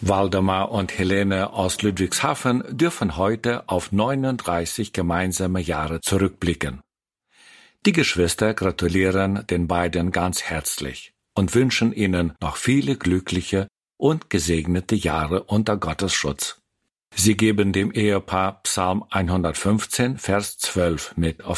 Waldemar und Helene aus Ludwigshafen dürfen heute auf 39 gemeinsame Jahre zurückblicken. Die Geschwister gratulieren den beiden ganz herzlich und wünschen ihnen noch viele glückliche und gesegnete Jahre unter Gottes Schutz. Sie geben dem Ehepaar Psalm 115, Vers 12 mit auf